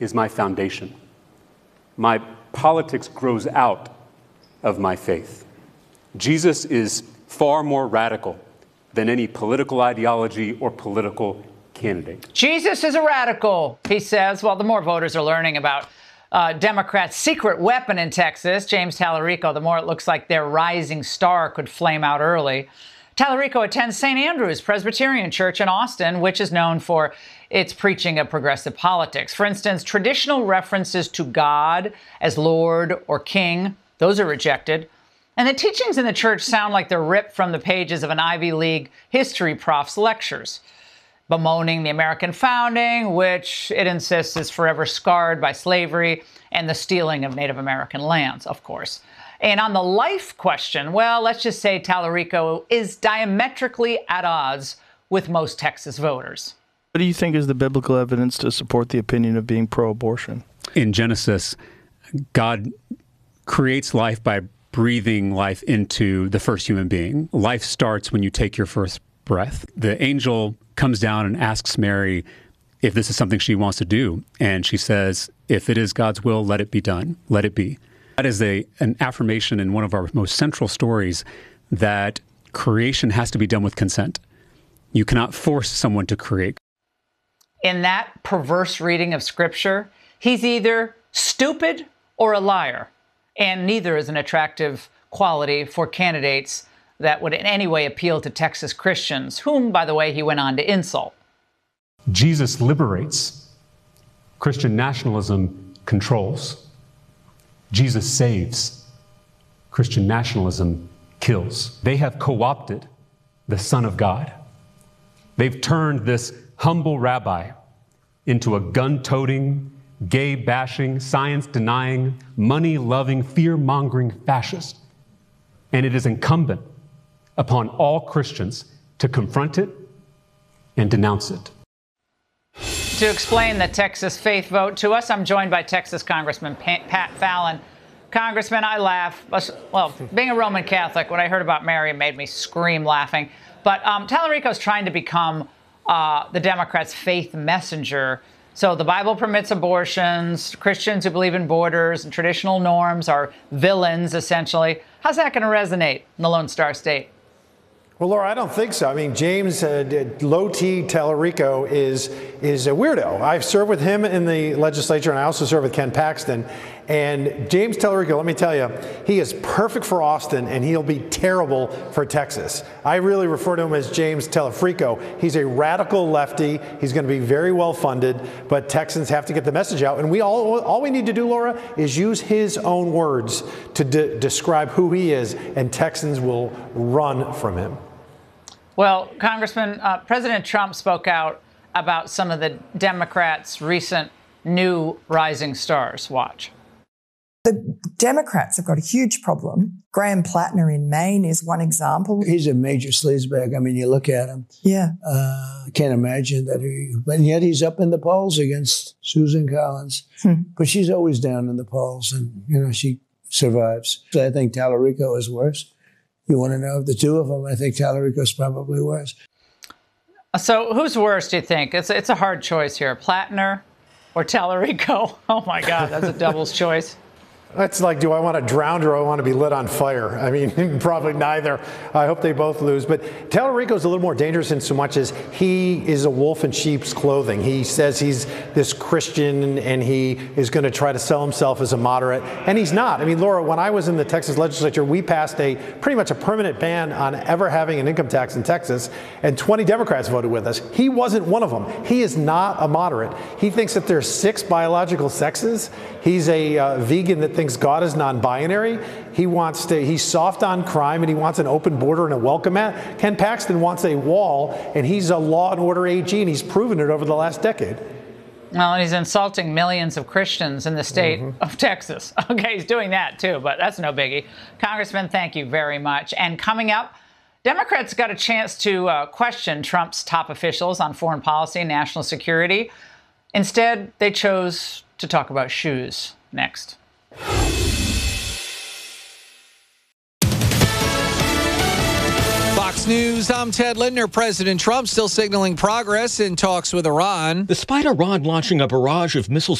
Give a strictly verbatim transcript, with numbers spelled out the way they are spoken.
is my foundation. My politics grows out of my faith. Jesus is far more radical than any political ideology or political candidate. Jesus is a radical, he says. Well, the more voters are learning about uh, Democrats' secret weapon in Texas, James Tallarico, the more it looks like their rising star could flame out early. Tallarico attends Saint Andrew's Presbyterian Church in Austin, which is known for its preaching of progressive politics. For instance, traditional references to God as Lord or King, those are rejected. And the teachings in the church sound like they're ripped from the pages of an Ivy League history prof's lectures, bemoaning the American founding, which it insists is forever scarred by slavery and the stealing of Native American lands, of course. And on the life question, well, let's just say Tallarico is diametrically at odds with most Texas voters. What do you think is the biblical evidence to support the opinion of being pro-abortion? In Genesis, God creates life by breathing life into the first human being. Life starts when you take your first breath. The angel comes down and asks Mary if this is something she wants to do. And she says, if it is God's will, let it be done. Let it be. That is a, an affirmation in one of our most central stories that creation has to be done with consent. You cannot force someone to create. In that perverse reading of Scripture, he's either stupid or a liar, and neither is an attractive quality for candidates that would in any way appeal to Texas Christians, whom, by the way, he went on to insult. Jesus liberates. Christian nationalism controls. Jesus saves. Christian nationalism kills. They have co-opted the Son of God. They've turned this humble rabbi into a gun-toting, gay-bashing, science-denying, money-loving, fear-mongering fascist. And it is incumbent upon all Christians to confront it and denounce it. To explain the Texas faith vote to us, I'm joined by Texas Congressman Pat Fallon. Congressman, I laugh. Well, being a Roman Catholic, when I heard about Mary, it made me scream laughing. But um, Tallarico's trying to become uh, the Democrats' faith messenger. So the Bible permits abortions. Christians who believe in borders and traditional norms are villains, essentially. How's that going to resonate in the Lone Star State? Well, Laura, I don't think so. I mean, James uh, Low T Tallarico is is a weirdo. I've served with him in the legislature, and I also served with Ken Paxton. And James Tallarico, let me tell you, he is perfect for Austin, and he'll be terrible for Texas. I really refer to him as James Tallafrico. He's a radical lefty. He's going to be very well funded, but Texans have to get the message out. And we all all we need to do, Laura, is use his own words to de- describe who he is, and Texans will run from him. Well, Congressman, uh, President Trump spoke out about some of the Democrats' recent new rising stars. Watch. The Democrats have got a huge problem. Graham Plattner in Maine is one example. He's a major sleazebag. I mean, you look at him. Yeah. Uh, can't imagine that he, but yet he's up in the polls against Susan Collins. Hmm. But she's always down in the polls, and, you know, she survives. So I think Tallarico is worse. You want to know of the two of them, I think Tallarico's probably worse. So who's worse, do you think? It's, it's a hard choice here. Plattner or Tallarico? Oh, my God, that's a devil's choice. That's like, do I want to drown or do I want to be lit on fire? I mean, probably neither. I hope they both lose. But Tallarico's a little more dangerous in so much as he is a wolf in sheep's clothing. He says he's this Christian and he is going to try to sell himself as a moderate. And he's not. I mean, Laura, when I was in the Texas legislature, we passed a pretty much a permanent ban on ever having an income tax in Texas. And twenty Democrats voted with us. He wasn't one of them. He is not a moderate. He thinks that there's six biological sexes. He's a uh, vegan that thinks God is non-binary. He wants to, he's soft on crime, and he wants an open border and a welcome mat. Ken Paxton wants a wall, and he's a law and order A G, and he's proven it over the last decade. Well, he's insulting millions of Christians in the state mm-hmm. of Texas. Okay, he's doing that too, but that's no biggie. Congressman, thank you very much. And coming up, Democrats got a chance to uh, question Trump's top officials on foreign policy and national security. Instead, they chose to talk about shoes. Next. Fox News, I'm Ted Lindner. President Trump still signaling progress in talks with Iran. Despite Iran launching a barrage of missiles